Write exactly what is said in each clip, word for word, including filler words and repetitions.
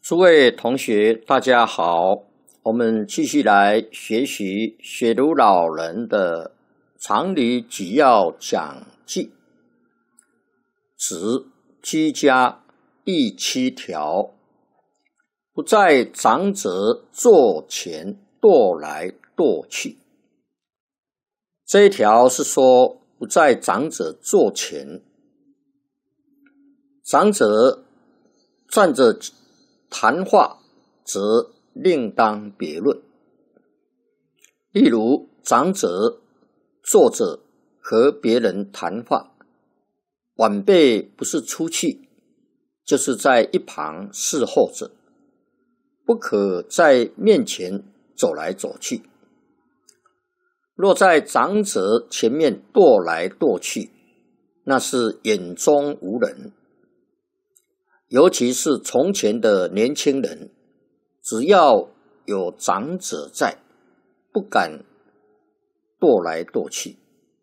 诸位同学，大家好，我们继续来学习雪庐老人的常理纪要讲记，指居家第七条，不在长者座前跺来跺去。这一条是说不在长者座前，长者站着谈话则另当别论。例如长者坐着和别人谈话，晚辈不是出去，就是在一旁侍候着，不可在面前走来走去。若在长者前面跺来跺去，那是眼中无人。尤其是从前的年轻人，只要有长者在，不敢跺来跺去。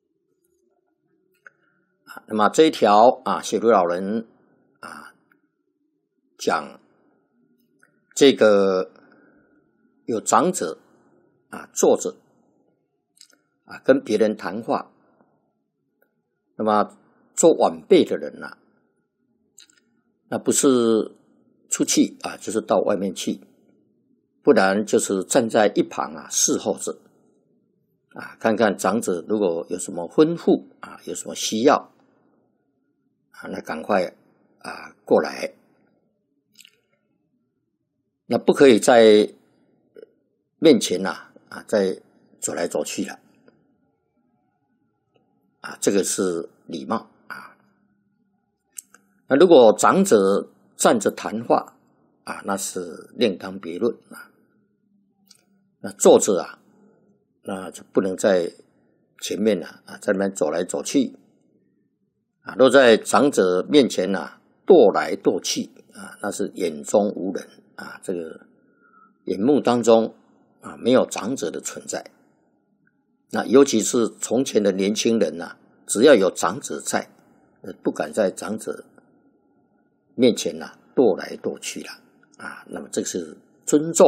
啊，那么这一条啊，雪庐老人啊讲这个有长者啊坐着啊跟别人谈话，那么做晚辈的人啊，那不是出去啊，就是到外面去，不然就是站在一旁啊侍候着啊，看看长者如果有什么吩咐啊，有什么需要啊，那赶快啊过来。那不可以在面前啊啊再走来走去了啊，这个是礼貌。那如果长者站着谈话啊，那是另当别论啊。那坐着啊，那就不能在前面啊啊在那边走来走去啊。若在长者面前啊跺来跺去啊，那是眼中无人啊，这个眼目当中啊没有长者的存在。那尤其是从前的年轻人啊，只要有长者在，不敢在长者面前啊跺来跺去了啊，那么这是尊重